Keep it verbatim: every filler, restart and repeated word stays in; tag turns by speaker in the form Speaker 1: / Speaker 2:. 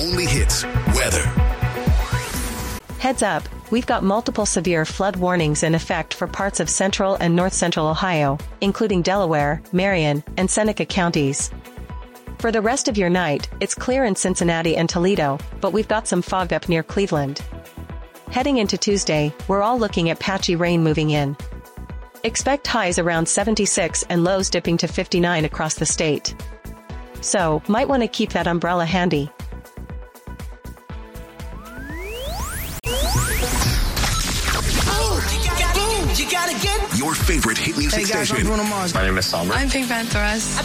Speaker 1: only hits, weather.
Speaker 2: Heads up, we've got multiple severe flood warnings in effect for parts of central and north-central Ohio, including Delaware, Marion, and Seneca counties. For the rest of your night, it's clear in Cincinnati and Toledo, but we've got some fog up near Cleveland. Heading into Tuesday, we're all looking at patchy rain moving in. Expect highs around seventy-six and lows dipping to fifty-nine across the state. So, might want to keep that umbrella handy.
Speaker 1: Your favorite hit music
Speaker 3: Hey guys,
Speaker 1: station.
Speaker 3: I'm Bruno Mars.
Speaker 4: My name is Summer.
Speaker 5: I'm Pink Pantheress.